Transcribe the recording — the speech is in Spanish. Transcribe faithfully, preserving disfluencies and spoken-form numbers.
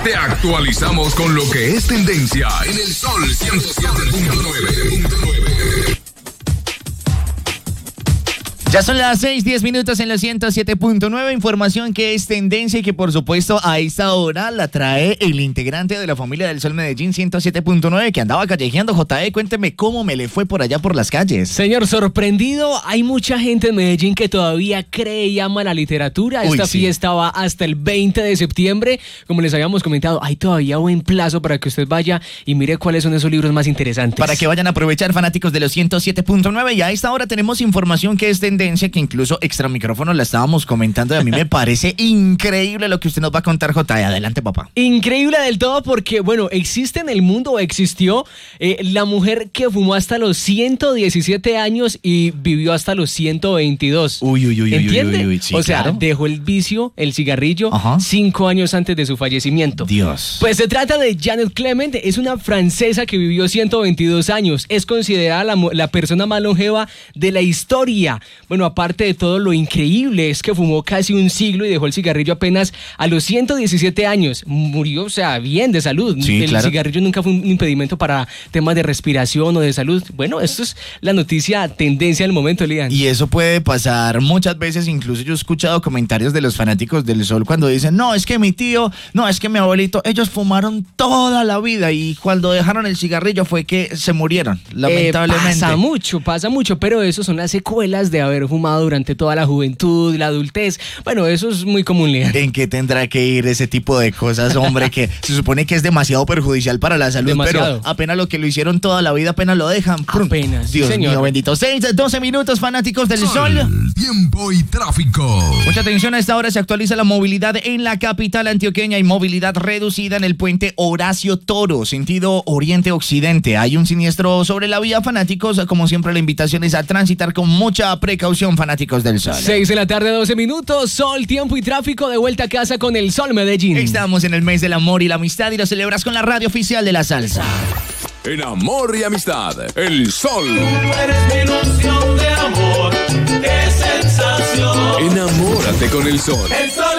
Te actualizamos con lo que es tendencia en el Sol ciento siete punto nueve. Ya son las seis, diez minutos en los ciento siete punto nueve. Información que es tendencia y que por supuesto a esta hora la trae el integrante de la familia del Sol Medellín ciento siete punto nueve que andaba callejeando. J E, cuénteme cómo me le fue por allá por las calles. Señor, sorprendido, hay mucha gente en Medellín que todavía cree y ama la literatura. Uy, Esta sí. fiesta va hasta el veinte de septiembre. Como les habíamos comentado, hay todavía buen plazo para que usted vaya y mire cuáles son esos libros más interesantes. Para que vayan a aprovechar, fanáticos de los ciento siete punto nueve. Y a esta hora tenemos información que es tendencia, que incluso extra micrófono la estábamos comentando y a mí me parece increíble lo que usted nos va a contar, J E. Adelante, papá. Increíble del todo porque, bueno, existe en el mundo, existió eh, la mujer que fumó hasta los ciento diecisiete años y vivió hasta los ciento veintidós. Uy, uy, uy, ¿Entiende? uy, uy, uy, sí, o sea, claro. dejó el vicio, el cigarrillo, Ajá. cinco años antes de su fallecimiento. Dios. Pues se trata de Janet Clement, es una francesa que vivió ciento veintidós años. Es considerada la, la persona más longeva de la historia. Bueno, aparte de todo, lo increíble es que fumó casi un siglo y dejó el cigarrillo apenas a los ciento diecisiete años. Murió, o sea, bien de salud. Sí, el claro. cigarrillo nunca fue un impedimento para temas de respiración o de salud. Bueno, esto es la noticia tendencia del momento, Lian. Y eso puede pasar muchas veces, incluso yo he escuchado comentarios de los fanáticos del Sol cuando dicen, no, es que mi tío, no, es que mi abuelito, ellos fumaron toda la vida y cuando dejaron el cigarrillo fue que se murieron, lamentablemente. Eh, pasa mucho, pasa mucho, pero eso son las secuelas de haber fumado durante toda la juventud, la adultez. Bueno, eso es muy común, Lian. ¿En qué tendrá que ir ese tipo de cosas, hombre, que se supone que es demasiado perjudicial para la salud, Demasiado. pero apenas lo que lo hicieron toda la vida, apenas lo dejan? ¡Prum! Apenas, sí, Dios señor. mío, bendito. seis, doce minutos, fanáticos del Sol. Tiempo y tráfico. Mucha atención, a esta hora se actualiza la movilidad en la capital antioqueña y movilidad reducida en el puente Horacio Toro, sentido oriente-occidente. Hay un siniestro sobre la vía, fanáticos. Como siempre, la invitación es a transitar con mucha precaución, fanáticos del Sol. seis de la tarde, doce minutos, Sol, tiempo y tráfico, de vuelta a casa con el Sol Medellín. Estamos en el mes del amor y la amistad y lo celebras con la radio oficial de la salsa. En amor y amistad, el Sol. Eres mi ilusión de amor, qué sensación. Enamórate con el Sol. El Sol.